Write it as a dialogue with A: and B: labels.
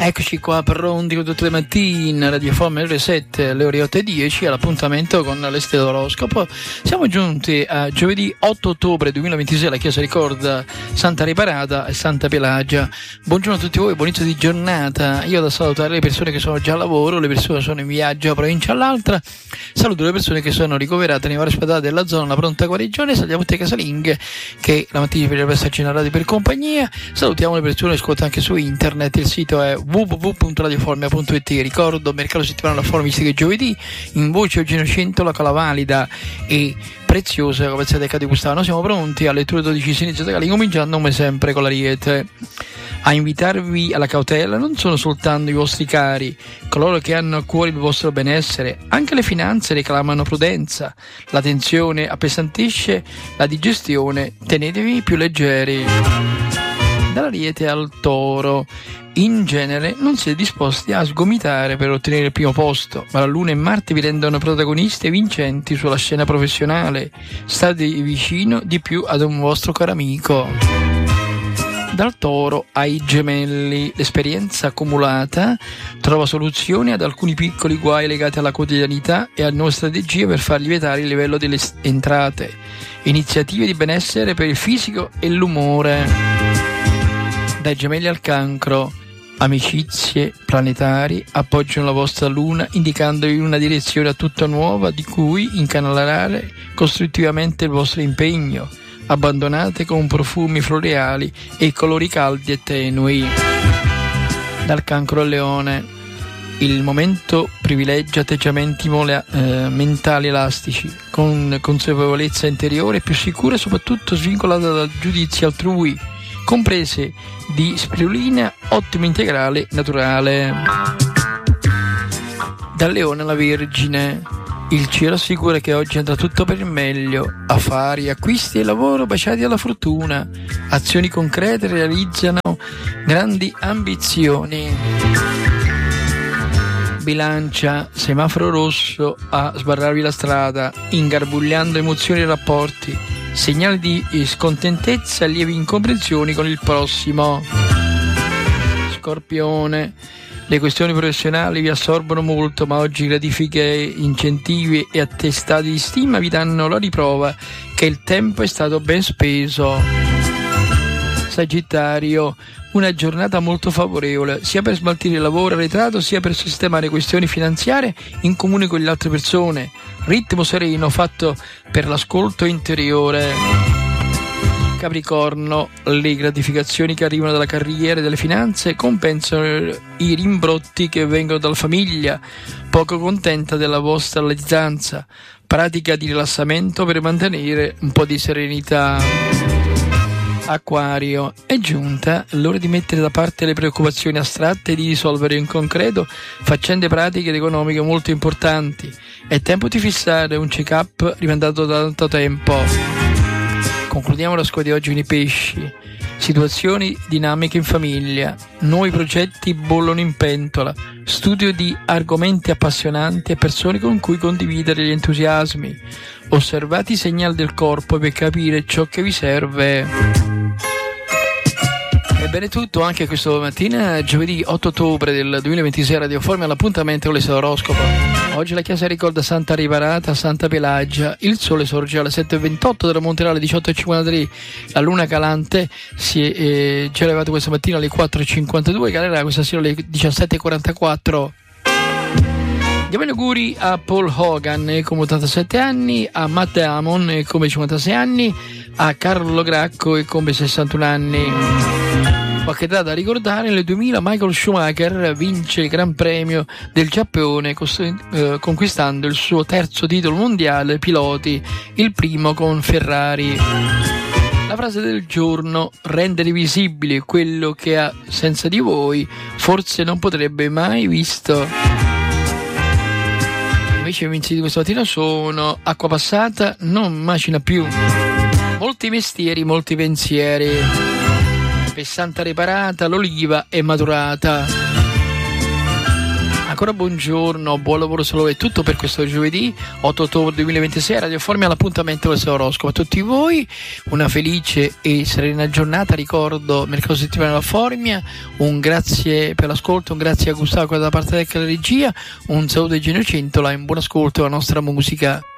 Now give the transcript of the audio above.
A: Eccoci qua pronti con tutte le mattine, Radio Forma alle 7, alle ore 8:10, all'appuntamento con l'Estero d'Oroscopo. Siamo giunti a giovedì 8 ottobre 2026, la Chiesa ricorda Santa Riparata e Santa Pelagia. Buongiorno a tutti voi, buon inizio di giornata. Io da salutare le persone che sono già a lavoro, le persone che sono in viaggio da provincia all'altra. Saluto le persone che sono ricoverate nei vari ospedali della zona, la pronta guarigione. Salutiamo te casalinghe che la mattina potrebbe esserci in radio per compagnia. Salutiamo le persone che ascoltano anche su internet, il sito è www.radioformia.it. Ricordo mercato settimanale la forma mistica giovedì, in voce Eugenio Centola con la valida e preziosa come di Gustavo. Noi siamo pronti alle 12 si inizia da cominciando come sempre con l'Ariete. A invitarvi alla cautela non sono soltanto i vostri cari, coloro che hanno a cuore il vostro benessere, anche le finanze reclamano prudenza, la tensione appesantisce la digestione, tenetevi più leggeri. Dall'Ariete al Toro. In genere non siete disposti a sgomitare per ottenere il primo posto, ma la Luna e Marte vi rendono protagonisti e vincenti sulla scena professionale. State vicino di più ad un vostro caro amico. Dal Toro ai Gemelli. L'esperienza accumulata trova soluzioni ad alcuni piccoli guai legati alla quotidianità e a nuove strategie per far lievitare il livello delle entrate. Iniziative di benessere per il fisico e l'umore. Dai Gemelli al Cancro. Amicizie planetari appoggiano la vostra luna indicandovi una direzione a tutta nuova di cui incanalare costruttivamente il vostro impegno. Abbandonate con profumi floreali e colori caldi e tenui. Dal Cancro al Leone. Il momento privilegia atteggiamenti mentali elastici, con consapevolezza interiore più sicura e soprattutto svincolata dal giudizio altrui, comprese di spirulina, ottimo integrale naturale. Dal Leone alla Vergine. Il cielo assicura che oggi andrà tutto per il meglio. Affari, acquisti e lavoro baciati alla fortuna. Azioni concrete realizzano grandi ambizioni. Bilancia. Semaforo rosso a sbarrarvi la strada, ingarbugliando emozioni e rapporti. Segnali di scontentezza e lievi incomprensioni con il prossimo. Scorpione. Le questioni professionali vi assorbono molto, ma oggi gratifiche, incentivi e attestati di stima vi danno la riprova che il tempo è stato ben speso. Sagittario. Una giornata molto favorevole, sia per smaltire il lavoro arretrato, sia per sistemare questioni finanziarie in comune con le altre persone. Ritmo sereno fatto per l'ascolto interiore. Capricorno. Le gratificazioni che arrivano dalla carriera e dalle finanze compensano i rimbrotti che vengono dalla famiglia, poco contenta della vostra latitanza. Pratica di rilassamento per mantenere un po' di serenità. Acquario. È giunta l'ora di mettere da parte le preoccupazioni astratte e di risolvere in concreto faccende pratiche ed economiche molto importanti. È tempo di fissare un check-up rimandato da tanto tempo. Concludiamo la scuola di oggi con i pesci. Situazioni dinamiche in famiglia, nuovi progetti bollono in pentola, studio di argomenti appassionanti e persone con cui condividere gli entusiasmi. Osservate i segnali del corpo per capire ciò che vi serve. Ebbene tutto anche questa mattina, giovedì 8 ottobre del 2026, Radio Forma all'appuntamento con l'Oroscopo. Oggi la Chiesa ricorda Santa Riparata, Santa Pelagia. Il sole sorge alle 7:28 della Monte alle 18:53. La luna calante si è già elevata questa mattina alle 4:52, calerà questa sera alle 17:44. Diamo gli auguri a Paul Hogan come 87 anni, a Matt Damon come 56 anni, a Carlo Gracco come 61 anni. Qualche data da ricordare: nel 2000 Michael Schumacher vince il Gran Premio del Giappone conquistando il suo terzo titolo mondiale piloti, il primo con Ferrari. La frase del giorno: rendere visibile quello che ha senza di voi forse non potrebbe mai visto. Invece i vinci di questa mattina sono: acqua passata non macina più, molti mestieri, molti pensieri. Per Santa Riparata l'oliva è maturata. Ancora buongiorno, buon lavoro solo e tutto per questo giovedì 8 ottobre 2026. Radio Formia all'appuntamento del Oroscopo. A tutti voi una felice e serena giornata. Ricordo mercoledì settimana della Formia. Un grazie per l'ascolto, un grazie a Gustavo da parte della regia, un saluto di Gino Centola e un buon ascolto alla nostra musica.